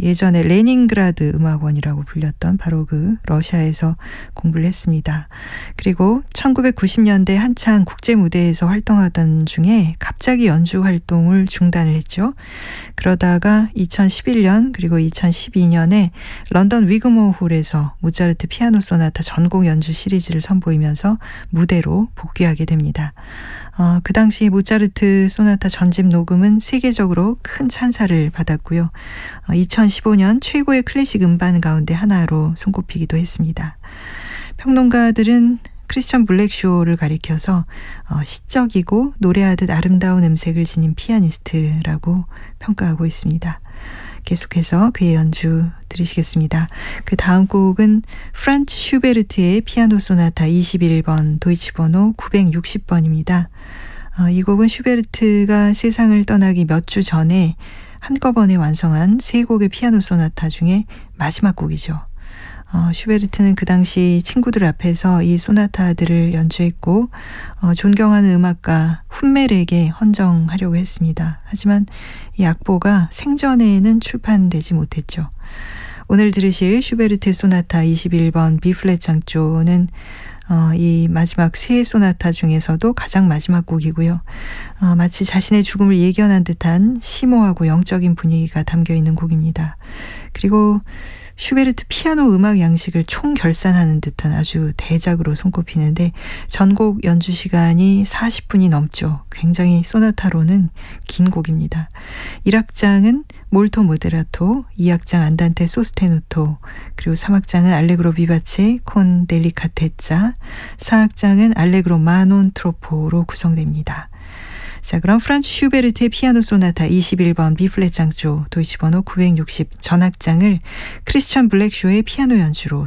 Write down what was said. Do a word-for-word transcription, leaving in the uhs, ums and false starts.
예전에 레닌그라드 음악원이라고 불렸던 바로 그 러시아에서 공부를 했습니다. 그리고 천구백구십 년대 한창 국제 무대에서 활동하던 중에 갑자기 연주 활동을 중단을 했죠. 그러다가 이천십일 년 그리고 이천십이 년에 런던 위그모 홀에서 모차르트 피아노 소나타 전곡 연주 시리즈를 선보이면서 무대로 복귀하게 됩니다. 어, 그 당시 모차르트 소나타 전집 녹음은 세계적으로 큰 찬사를 받았고요. 어, 이천십오 년 최고의 클래식 음반 가운데 하나로 손꼽히기도 했습니다. 평론가들은 크리스천 블랙쇼를 가리켜서 어, 시적이고 노래하듯 아름다운 음색을 지닌 피아니스트라고 평가하고 있습니다. 계속해서 그의 연주 들으시겠습니다. 그 다음 곡은 프란츠 슈베르트의 피아노 소나타 이십일 번 도이치 번호 구백육십 번입니다. 어, 이 곡은 슈베르트가 세상을 떠나기 몇 주 전에 한꺼번에 완성한 세 곡의 피아노 소나타 중에 마지막 곡이죠. 어, 슈베르트는 그 당시 친구들 앞에서 이 소나타들을 연주했고 어, 존경하는 음악가 훈멜에게 헌정하려고 했습니다. 하지만 이 악보가 생전에는 출판되지 못했죠. 오늘 들으실 슈베르트 소나타 이십일 번 B플랫 장조는 어, 이 마지막 세 소나타 중에서도 가장 마지막 곡이고요. 어, 마치 자신의 죽음을 예견한 듯한 심오하고 영적인 분위기가 담겨있는 곡입니다. 그리고 슈베르트 피아노 음악 양식을 총결산하는 듯한 아주 대작으로 손꼽히는데 전곡 연주 시간이 사십 분이 넘죠. 굉장히 소나타로는 긴 곡입니다. 일 악장은 몰토 모데라토, 이 악장 안단테 소스테누토, 그리고 삼 악장은 알레그로 비바체 콘 델리카테짜, 사 악장은 알레그로 마논 트로포로 구성됩니다. 자, 그럼 프란츠 슈베르트의 피아노 소나타 이십일 번 B플랫 장조 도이치 번호 구백육십 전악장을 크리스천 블랙쇼의 피아노 연주로